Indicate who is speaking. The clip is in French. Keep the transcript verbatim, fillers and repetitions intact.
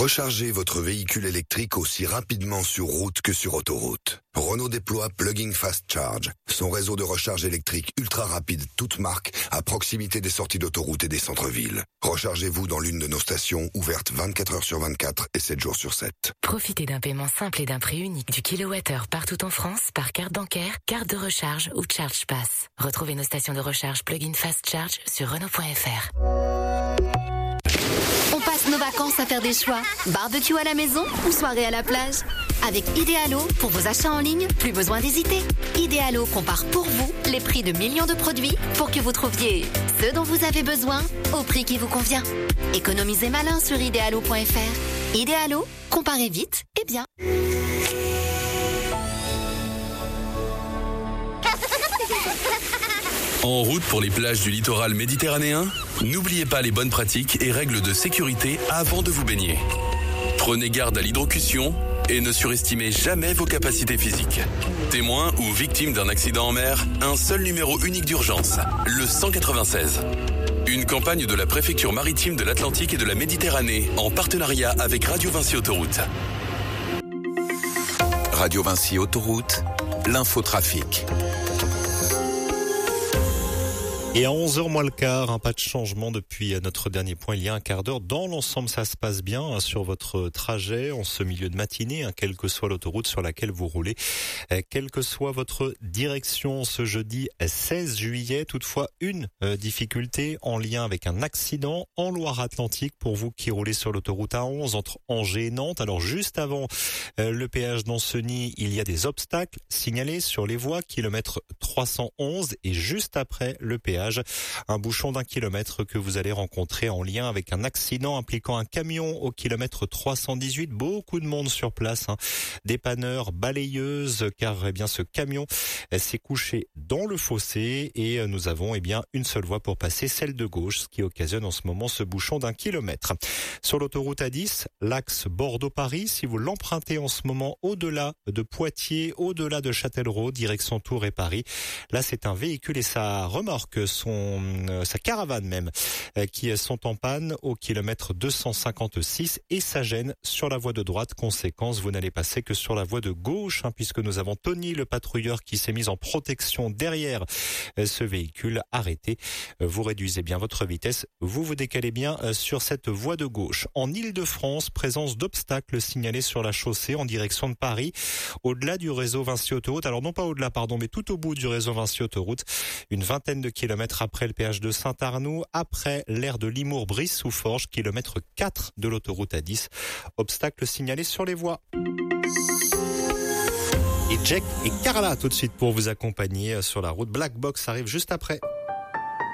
Speaker 1: Rechargez votre véhicule électrique aussi rapidement sur route que sur autoroute. Renault déploie Plug-in Fast Charge, son réseau de recharge électrique ultra rapide toute marque à proximité des sorties d'autoroute et des centres-villes. Rechargez-vous dans l'une de nos stations ouvertes vingt-quatre heures sur vingt-quatre et sept jours sur sept.
Speaker 2: Profitez d'un paiement simple et d'un prix unique du kilowattheure partout en France par carte bancaire, carte de recharge ou Charge Pass. Retrouvez nos stations de recharge Plug-in Fast Charge sur Renault point F R.
Speaker 3: On passe nos vacances à faire des choix. Barbecue à la maison ou soirée à la plage. Avec Idealo, pour vos achats en ligne, plus besoin d'hésiter. Idealo compare pour vous les prix de millions de produits pour que vous trouviez ce dont vous avez besoin au prix qui vous convient. Économisez malin sur idealo point F R. Idealo, comparez vite et bien.
Speaker 4: En route pour les plages du littoral méditerranéen, n'oubliez pas les bonnes pratiques et règles de sécurité avant de vous baigner. Prenez garde à l'hydrocution et ne surestimez jamais vos capacités physiques. Témoin ou victime d'un accident en mer, un seul numéro unique d'urgence, le cent quatre-vingt-seize. Une campagne de la préfecture maritime de l'Atlantique et de la Méditerranée en partenariat avec Radio Vinci Autoroute.
Speaker 5: Radio Vinci Autoroute, l'infotrafic.
Speaker 6: Et à onze heures moins le quart, un pas de changement depuis notre dernier point il y a un quart d'heure. Dans l'ensemble, ça se passe bien hein, sur votre trajet en ce milieu de matinée, hein, quelle que soit l'autoroute sur laquelle vous roulez, euh, quelle que soit votre direction ce jeudi seize juillet. Toutefois, une euh, difficulté en lien avec un accident en Loire-Atlantique pour vous qui roulez sur l'autoroute A onze entre Angers et Nantes. Alors juste avant euh, le péage d'Ancenis, il y a des obstacles signalés sur les voies, kilomètre trois cent onze, et juste après le péage, un bouchon d'un kilomètre que vous allez rencontrer en lien avec un accident impliquant un camion au kilomètre trois cent dix-huit. Beaucoup de monde sur place, hein. Dépanneurs, balayeuses, car eh bien ce camion s'est couché dans le fossé et nous avons eh bien une seule voie pour passer, celle de gauche, ce qui occasionne en ce moment ce bouchon d'un kilomètre. Sur l'autoroute A dix, l'axe Bordeaux-Paris, si vous l'empruntez en ce moment au-delà de Poitiers, au-delà de Châtellerault, direction Tours et Paris, là c'est un véhicule et sa remorque, son euh, sa caravane même, euh, qui sont en panne au kilomètre deux cent cinquante-six et ça gêne sur la voie de droite. Conséquence, vous n'allez passer que sur la voie de gauche, hein, puisque nous avons Tony, le patrouilleur, qui s'est mis en protection derrière euh, ce véhicule. Arrêtez, euh, vous réduisez bien votre vitesse, vous vous décalez bien euh, sur cette voie de gauche. En Île-de-France, présence d'obstacles signalés sur la chaussée en direction de Paris, au-delà du réseau Vinci Autoroute. Alors non pas au-delà, pardon, mais tout au bout du réseau Vinci Autoroute, une vingtaine de kilomètres après le péage de Saint-Arnoux, après l'aire de Limours-Brice-sous-Forges, kilomètre quatre de l'autoroute A dix. Obstacle signalé sur les voies. Et Jack et Carla tout de suite pour vous accompagner sur la route. Black Box arrive juste après.